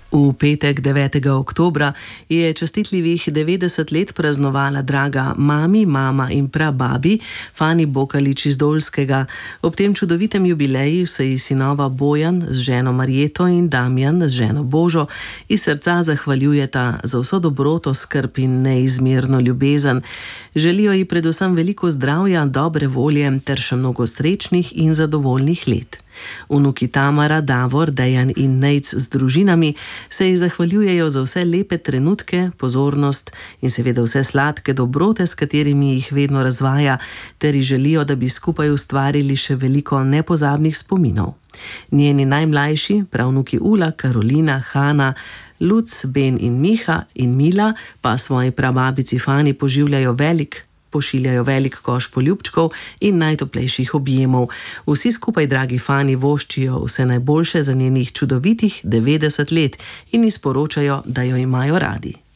V petek 9. oktobra je častitljivih 90 let praznovala draga mami, mama in prababi Fani Bokalič iz Dolskega. Ob tem čudovitem jubileju se ji sinova Bojan z ženo Marjeto in Damjan z ženo Božo iz srca zahvaljujeta za vso dobroto, skrb in neizmerno ljubezen. Želijo ji predvsem veliko zdravja, dobre volje ter še mnogo srečnih in zadovoljnih let. Vnuki Tamara, Davor, Dejan in Nejc z družinami se ji zahvaljujejo za vse lepe trenutke, pozornost in seveda vse sladke dobrote, s katerimi jih vedno razvaja, ter ji želijo, da bi skupaj ustvarili še veliko nepozabnih spominov. Njeni najmlajši, pravnuki Ula, Karolina, Hana, Luc, Ben in Miha in Mila pa svoji prababici Fani pošiljajo velik koš poljubčkov in najtoplejših objemov. Vsi skupaj dragi Fani voščijo vse najboljše za njenih čudovitih 90 let in ji sporočajo, da jo imajo radi.